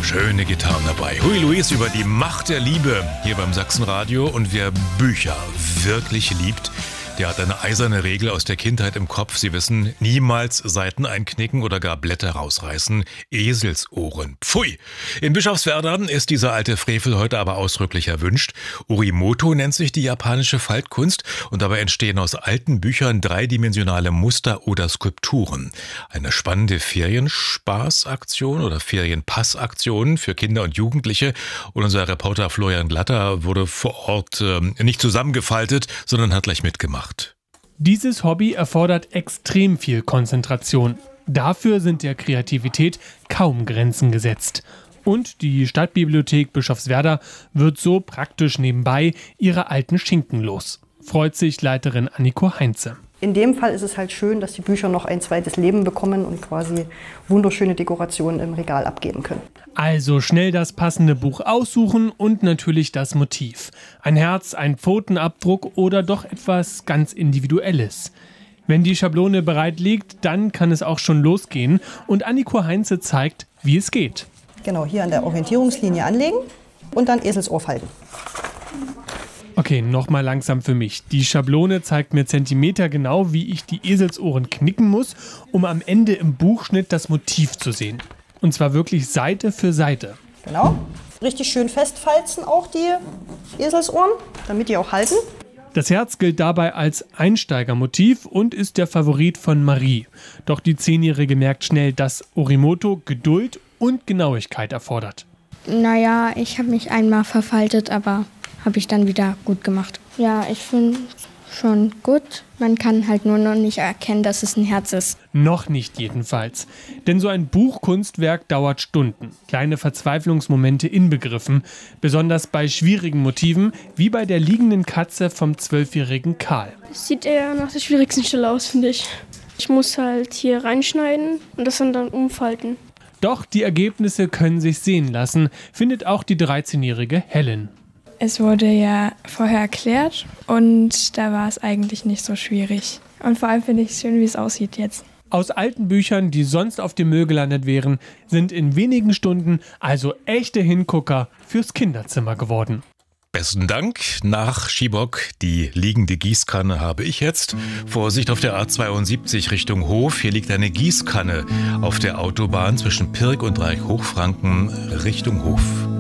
Schöne Gitarren dabei. Hui Louise über die Macht der Liebe hier beim Sachsenradio. Und wer Bücher wirklich liebt, der hat eine eiserne Regel aus der Kindheit im Kopf. Sie wissen, niemals Seiten einknicken oder gar Blätter rausreißen. Eselsohren. Pfui! In Bischofswerda ist dieser alte Frevel heute aber ausdrücklich erwünscht. Orimoto nennt sich die japanische Faltkunst und dabei entstehen aus alten Büchern dreidimensionale Muster oder Skulpturen. Eine spannende Ferienspaßaktion oder Ferienpassaktion für Kinder und Jugendliche. Und unser Reporter Florian Glatter wurde vor Ort nicht zusammengefaltet, sondern hat gleich mitgemacht. Dieses Hobby erfordert extrem viel Konzentration. Dafür sind der Kreativität kaum Grenzen gesetzt. Und die Stadtbibliothek Bischofswerda wird so praktisch nebenbei ihre alten Schinken los. Freut sich Leiterin Anniko Heinze. In dem Fall ist es halt schön, dass die Bücher noch ein zweites Leben bekommen und quasi wunderschöne Dekorationen im Regal abgeben können. Also schnell das passende Buch aussuchen und natürlich das Motiv. Ein Herz, ein Pfotenabdruck oder doch etwas ganz Individuelles. Wenn die Schablone bereit liegt, dann kann es auch schon losgehen. Und Anniko Heinze zeigt, wie es geht. Genau, hier an der Orientierungslinie anlegen und dann Eselsohr falten. Okay, nochmal langsam für mich. Die Schablone zeigt mir zentimetergenau, wie ich die Eselsohren knicken muss, um am Ende im Buchschnitt das Motiv zu sehen. Und zwar wirklich Seite für Seite. Genau. Richtig schön festfalzen auch die Eselsohren, damit die auch halten. Das Herz gilt dabei als Einsteigermotiv und ist der Favorit von Marie. Doch die 10-Jährige merkt schnell, dass Orimoto Geduld und Genauigkeit erfordert. Naja, ich habe mich einmal verfaltet, aber habe ich dann wieder gut gemacht. Ja, ich finde schon gut. Man kann halt nur noch nicht erkennen, dass es ein Herz ist. Noch nicht jedenfalls. Denn so ein Buchkunstwerk dauert Stunden. Kleine Verzweiflungsmomente inbegriffen. Besonders bei schwierigen Motiven, wie bei der liegenden Katze vom 12-jährigen Karl. Das sieht eher nach der schwierigsten Stelle aus, finde ich. Ich muss halt hier reinschneiden und das dann umfalten. Doch die Ergebnisse können sich sehen lassen, findet auch die 13-jährige Helen. Es wurde ja vorher erklärt und da war es eigentlich nicht so schwierig. Und vor allem finde ich es schön, wie es aussieht jetzt. Aus alten Büchern, die sonst auf dem Müll gelandet wären, sind in wenigen Stunden also echte Hingucker fürs Kinderzimmer geworden. Besten Dank. Nach Schiebock, die liegende Gießkanne habe ich jetzt. Vorsicht auf der A72 Richtung Hof. Hier liegt eine Gießkanne auf der Autobahn zwischen Pirk und Reich Hochfranken Richtung Hof.